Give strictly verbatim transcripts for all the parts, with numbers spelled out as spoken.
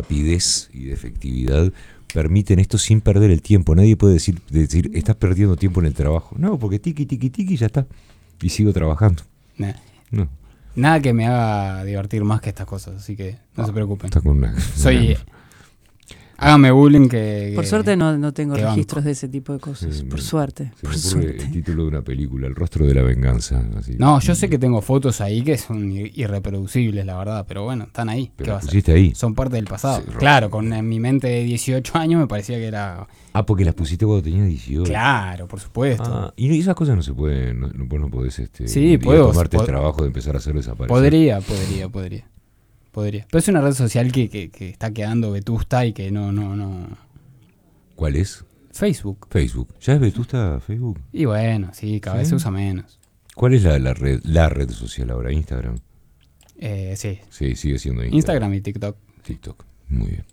rapidez y de efectividad permiten esto sin perder el tiempo. Nadie puede decir, decir estás perdiendo tiempo en el trabajo. No, porque tiqui, tiqui, tiqui, ya está. Y sigo trabajando. Nah. No. Nada que me haga divertir más que estas cosas, así que no ah, se preocupen. Está con una, Soy... una... Hágame bullying que... que por suerte no, no tengo registros banco. de ese tipo de cosas. Sí, por me, suerte. Se por me ocurre suerte. el título de una película, El rostro de la venganza. Así. No, yo sé que tengo fotos ahí que son irreproducibles, la verdad, pero bueno, están ahí. Pero ¿qué va a pusiste hacer? ahí. Son parte del pasado. Sí, claro, con en mi mente de dieciocho años me parecía que era... Ah, porque las pusiste cuando tenías dieciocho. Claro, por supuesto. Ah, y esas cosas no se pueden, no, vos no podés este, sí, puedo, tomarte pod- el trabajo de empezar a hacer desaparecer. Podría, podría, podría. Podría. Pero es una red social que, que, que está quedando vetusta y que no, no, no... ¿Cuál es? Facebook. Facebook. ¿Ya es vetusta Facebook? Y bueno, sí, cada ¿Sí? vez se usa menos. ¿Cuál es la, la red la red social ahora? ¿Instagram? Eh, sí. Sí, sigue siendo Instagram. Instagram y TikTok. TikTok, muy bien.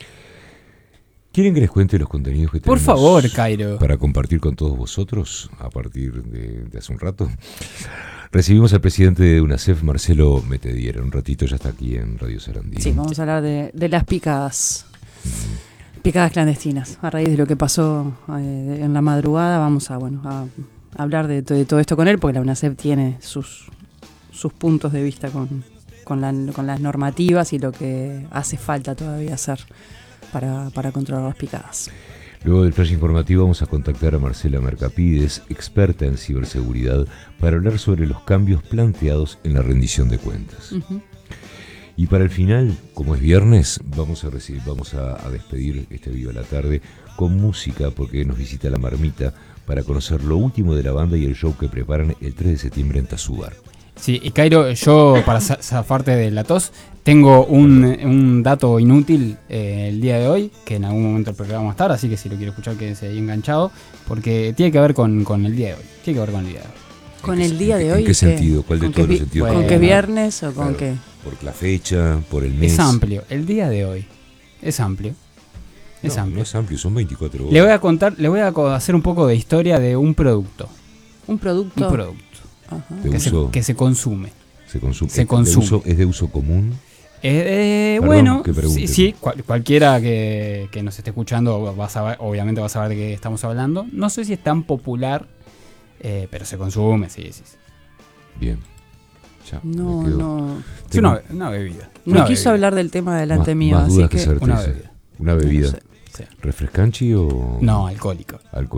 ¿Quieren que les cuente los contenidos que Por tenemos favor, Cairo. para compartir con todos vosotros a partir de, de hace un rato? Recibimos al presidente de UNACEF, Marcelo Metediera. Un ratito ya está aquí en Radio Sarandí. Sí, vamos a hablar de, de las picadas. Mm. Picadas clandestinas. A raíz de lo que pasó eh, en la madrugada, vamos a bueno a hablar de, de todo esto con él, porque la UNACEF tiene sus, sus puntos de vista con, con, la, con las normativas y lo que hace falta todavía hacer para, para controlar las picadas. Luego del flash informativo vamos a contactar a Marcela Mercapides, experta en ciberseguridad, para hablar sobre los cambios planteados en la rendición de cuentas. Uh-huh. Y para el final, como es viernes, vamos a recibir, vamos a, a despedir este Viva la Tarde con música, porque nos visita La Marmita para conocer lo último de la banda y el show que preparan el tres de septiembre en Tazúbar. Sí, y Cairo, yo para zafarte de la tos, tengo un, un dato inútil eh, el día de hoy, que en algún momento del programa va a estar, así que si lo quiero escuchar quédese ahí enganchado, porque tiene que ver con, con el día de hoy, tiene que ver con el día de hoy. ¿Con el día de hoy? ¿En qué sentido? ¿Cuál de todos los sentidos? ¿Con bueno, qué viernes o con claro, qué? Por la fecha, por el mes. Es amplio, el día de hoy es amplio. Es no, amplio. No es amplio, son veinticuatro horas. Le voy a contar, le voy a hacer un poco de historia de un producto. Un producto. Un producto. Ajá. De Que, uso, se, que se consume. Se consume. Se ¿Es, consume. De uso, ¿Es de uso común? Eh, eh, Perdón, bueno, que sí, sí cual, cualquiera que, que nos esté escuchando va a saber, obviamente va a saber de qué estamos hablando. No sé si es tan popular, eh, pero se consume, sí, sí. sí. Bien. Ya, no, no. Es una, una bebida. No una quiso bebida. hablar del tema delante más, mío, más así dudas que... que certeza. Una bebida. Una bebida. No sé. Sí. ¿Refrescanchi o...? No, alcohólico. Alcohólico.